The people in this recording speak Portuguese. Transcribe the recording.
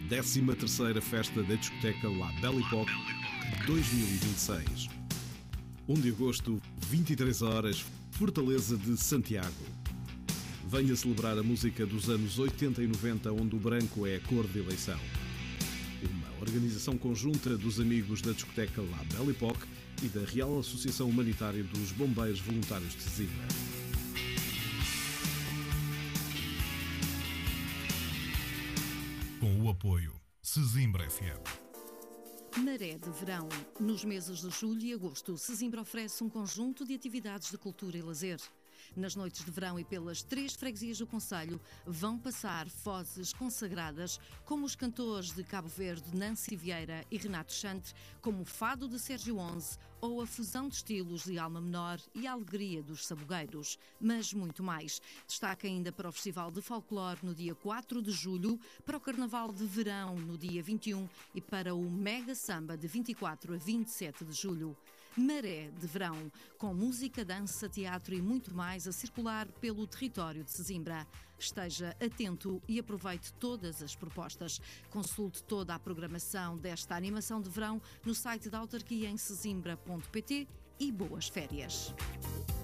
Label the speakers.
Speaker 1: 13ª Festa da Discoteca La Belle Époque 2026. 1 de agosto, 23 horas, Fortaleza de Santiago. Venha celebrar a música dos anos 80 e 90, onde o branco é a cor de eleição. Uma organização conjunta dos amigos da discoteca La Belle Époque e da Real Associação Humanitária dos Bombeiros Voluntários de Sesimbra.
Speaker 2: Com o apoio Sesimbra FM.
Speaker 3: Maré de Verão. Nos meses de julho e agosto, Sesimbra oferece um conjunto de atividades de cultura e lazer. Nas noites de verão e pelas 3 freguesias do concelho vão passar vozes consagradas como os cantores de Cabo Verde Nancy Vieira e Renato Chante, como o fado de Sérgio Onze ou a fusão de estilos de Alma Menor e a alegria dos sabugueiros. Mas muito mais. Destaca ainda para o Festival de Folclore no dia 4 de julho, para o Carnaval de Verão no dia 21 e para o Mega Samba de 24 a 27 de julho. Maré de Verão, com música, dança, teatro e muito mais a circular pelo território de Sesimbra. Esteja atento e aproveite todas as propostas. Consulte toda a programação desta animação de verão no site da autarquia em sesimbra.pt e boas férias.